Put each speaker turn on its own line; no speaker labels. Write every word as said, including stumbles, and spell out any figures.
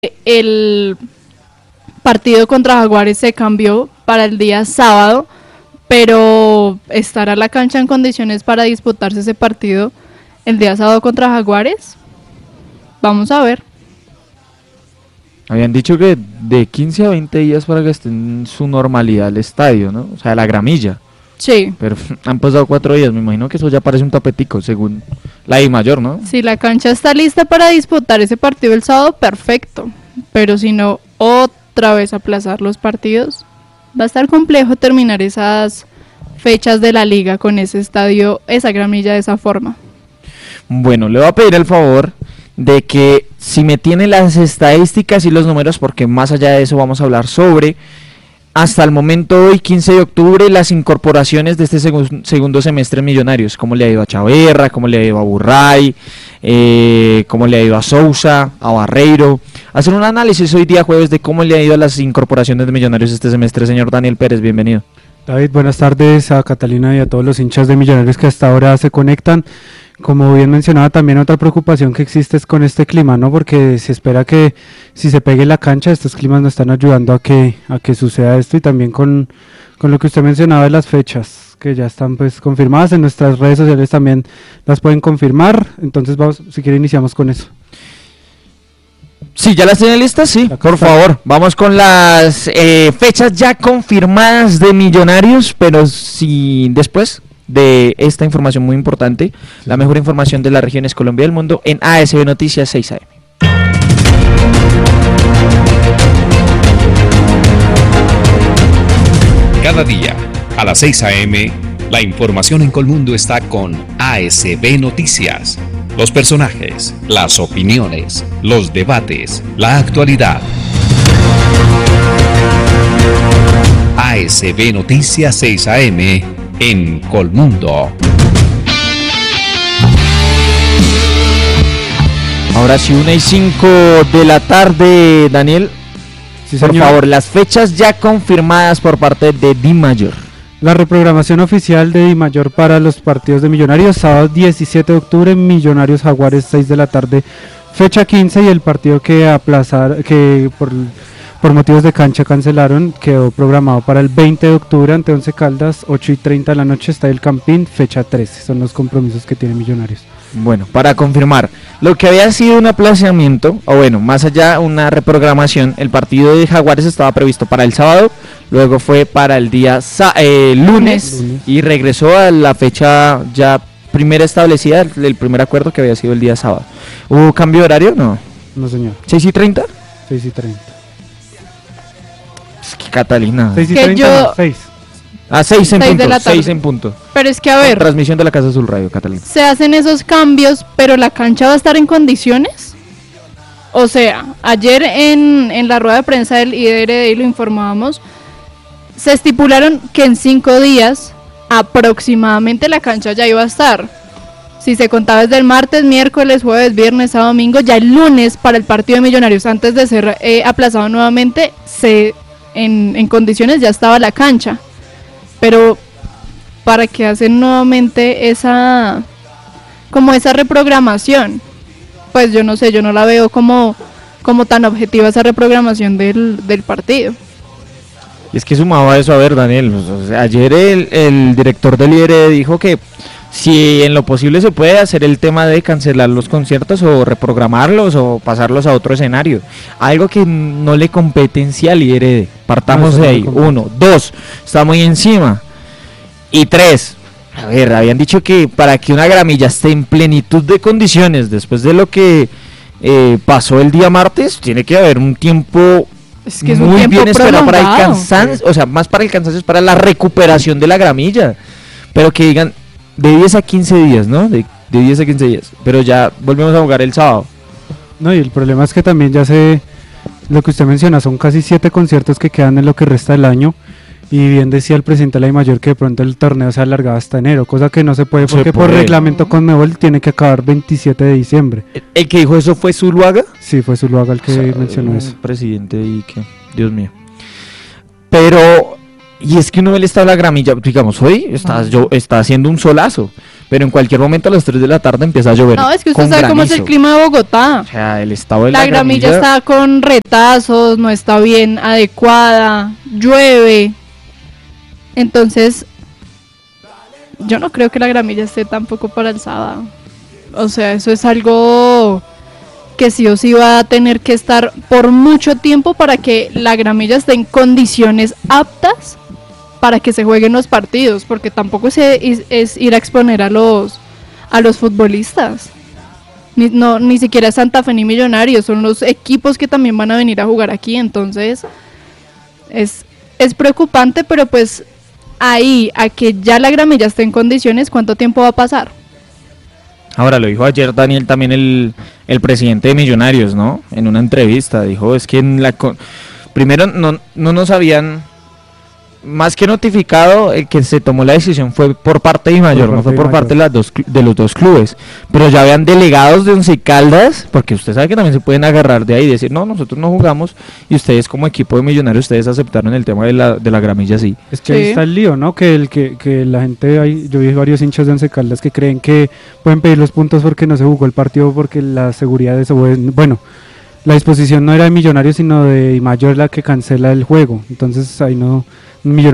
el partido contra Jaguares se cambió para el día sábado, pero ¿estará la cancha en condiciones para disputarse ese partido el día sábado contra Jaguares? Vamos a ver.
Habían dicho que de quince a veinte días para que esté en su normalidad el estadio, ¿no? O sea, la gramilla.
Sí.
Pero han pasado cuatro días, me imagino que eso ya parece un tapetico, según la I Mayor, ¿no?
Si la cancha está lista para disputar ese partido el sábado, perfecto. Pero si no, otra vez aplazar los partidos, va a estar complejo terminar esas fechas de la liga con ese estadio, esa gramilla de esa forma.
Bueno, le voy a pedir el favor de que si me tiene las estadísticas y los números, porque más allá de eso vamos a hablar sobre, hasta el momento hoy, quince de octubre, las incorporaciones de este segu- segundo semestre en Millonarios. ¿Cómo le ha ido a Chaverra? ¿Cómo le ha ido a Burray? Eh, ¿Cómo le ha ido a Sousa? ¿A Barreiro? Hacer un análisis hoy día jueves de cómo le ha ido a las incorporaciones de Millonarios este semestre. Señor Daniel Pérez, bienvenido.
David, buenas tardes a Catalina y a todos los hinchas de Millonarios que hasta ahora se conectan. Como bien mencionaba, también otra preocupación que existe es con este clima, ¿no? Porque se espera que si se pegue la cancha, estos climas nos están ayudando a que a que suceda esto, y también con, con lo que usted mencionaba de las fechas, que ya están pues confirmadas en nuestras redes sociales, también las pueden confirmar. Entonces vamos, si quiere iniciamos con eso.
Sí, ¿ya las tiene listas? Sí, por favor. Vamos con las eh, fechas ya confirmadas de Millonarios, pero sí después de esta información muy importante, la mejor información de las regiones Colombia y del mundo en A S B Noticias seis A M.
Cada día, a las seis A M, la información en Colmundo está con A S B Noticias. Los personajes, las opiniones, los debates, la actualidad. A S B Noticias seis A M en Colmundo.
Ahora sí, una y cinco de la tarde, Daniel.
Sí,
por
señor.
favor, las fechas ya confirmadas por parte de Di Mayor.
La reprogramación oficial de Di Mayor para los partidos de Millonarios: sábado diecisiete de octubre, Millonarios Jaguares, seis de la tarde, fecha quince, y el partido que aplazar, que por, por motivos de cancha cancelaron, quedó programado para el veinte de octubre ante Once Caldas, ocho y treinta de la noche, Estadio El Campín, fecha trece. Son los compromisos que tiene Millonarios.
Bueno, para confirmar, lo que había sido un aplazamiento, o bueno, más allá una reprogramación, el partido de Jaguares estaba previsto para el sábado, luego fue para el día sa- eh, lunes,
Lunes.
y regresó a la fecha ya primera establecida, el, el primer acuerdo que había sido el día sábado. ¿Hubo cambio de horario? No.
No, señor.
¿seis y treinta?
seis y treinta.
Es que Catalina.
seis y
Que
treinta,
yo-
no, seis.
Ah, seis en
seis de
punto,
la tarde.
seis en punto.
Pero es que a ver,
Transmisión de la Casa Azul Radio, Catalina.
se hacen esos cambios, pero la cancha va a estar en condiciones. O sea, ayer en, en la rueda de prensa del I D R D lo informábamos, se estipularon que en cinco días aproximadamente la cancha ya iba a estar. Si se contaba desde el martes, miércoles, jueves, viernes, sábado, domingo, ya el lunes para el partido de Millonarios, antes de ser eh, aplazado nuevamente, se en, en condiciones ya estaba la cancha. Pero ¿para qué hacen nuevamente esa como esa reprogramación? Pues yo no sé, yo no la veo como, como tan objetiva esa reprogramación del, del partido.
Y es que sumado a eso, a ver, Daniel, pues, o sea, ayer el, el director del I D R D dijo que si en lo posible se puede hacer el tema de cancelar los conciertos o reprogramarlos o pasarlos a otro escenario, algo que no le competencia al I D R D. Partamos
No,
de
eso no
ahí.
le compete.
Uno, dos, está muy encima. Y tres, a ver, habían dicho que para que una gramilla esté en plenitud de condiciones después de lo que eh, pasó el día martes, tiene que haber un tiempo
Es que es un
muy
tiempo
bien esperado para el
prolongado.
cansancio, o sea, más para el cansancio, es para la recuperación de la gramilla. Pero que digan de diez a quince días, ¿no? De, de diez a quince días. Pero ya volvemos a jugar el sábado.
No, y el problema es que también ya se, lo que usted menciona, son casi siete conciertos que quedan en lo que resta del año, y bien decía el presidente de la I Mayor que de pronto el torneo se alargaba hasta enero, cosa que no se puede
Se
porque por
puede.
reglamento Conmebol tiene que acabar veintisiete de diciembre.
¿El, el que dijo eso fue Zuluaga?
Sí, fue Zuluaga el que
O sea,
mencionó
un
eso.
Presidente y que, Dios mío. Pero Y es que uno ve el estado de la gramilla, digamos, hoy está, yo, está haciendo un solazo, pero en cualquier momento a las tres de la tarde empieza a llover.
No, es que usted
con
sabe cómo es
granizo.
el clima de Bogotá.
O sea, el estado de la,
La gramilla,
gramilla
está con retazos, no está bien adecuada, llueve. Entonces, yo no creo que la gramilla esté tampoco para el sábado. O sea, eso es algo que sí o sí va a tener que estar por mucho tiempo para que la gramilla esté en condiciones aptas para que se jueguen los partidos, porque tampoco es, es, es ir a exponer a los a los futbolistas. Ni, no, ni siquiera Santa Fe ni Millonarios, son los equipos que también van a venir a jugar aquí, entonces es, es preocupante, pero pues ahí, a que ya la gramilla esté en condiciones, ¿cuánto tiempo va a pasar?
Ahora, lo dijo ayer Daniel, también el, el presidente de Millonarios, ¿no? En una entrevista, dijo, es que en la co- primero no, no nos habían, más que notificado, el que se tomó la decisión fue por parte de Mayor,
Por
no fue
parte de
por parte de,
Mayor.
las dos, cl- de los dos clubes, pero ya habían delegados de Once Caldas, porque usted sabe que también se pueden agarrar de ahí y decir, no, nosotros no jugamos, y ustedes como equipo de Millonarios, ustedes aceptaron el tema de la, de la gramilla, sí.
Es que ahí
Sí.
está el lío, ¿no? Que el que, que la gente, hay, yo vi varios hinchas de Once Caldas que creen que pueden pedir los puntos porque no se jugó el partido, porque la seguridad de eso, bueno, la disposición no era de Millonarios sino de Mayor la que cancela el juego, entonces ahí no, Millonarios